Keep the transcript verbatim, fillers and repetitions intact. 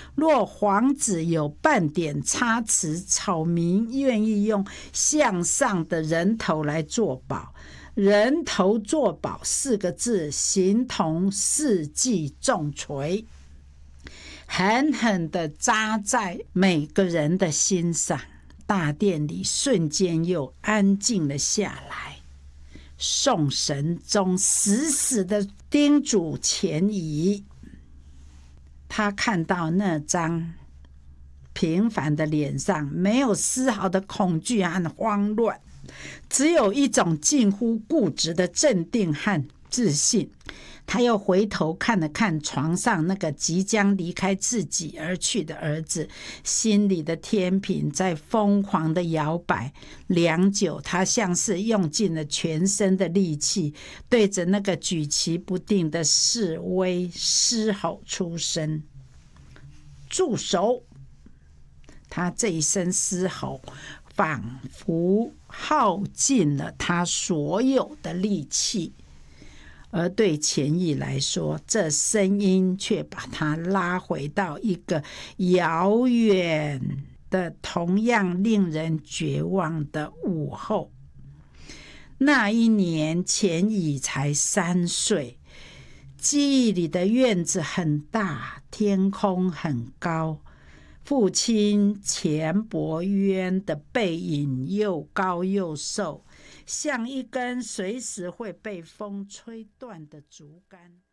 若皇子有半点差池，草民愿意用项上的人头来作保。人头作保四个字，形同世纪重锤，狠狠地扎在每个人的心上。大殿里瞬间又安静了下来。宋神宗死死地叮嘱钱乙，他看到那张平凡的脸上没有丝毫的恐惧和慌乱，只有一种近乎固执的镇定和自信。他又回头看了看床上那个即将离开自己而去的儿子，心里的天平在疯狂的摇摆。良久，他像是用尽了全身的力气，对着那个举棋不定的侍卫嘶吼出声：住手！他这一声嘶吼仿佛耗尽了他所有的力气，而对钱乙来说，这声音却把他拉回到一个遥远的、同样令人绝望的午后。那一年，钱乙才三岁，记忆里的院子很大，天空很高，父亲钱伯渊的背影又高又瘦，像一根随时会被风吹断的竹竿。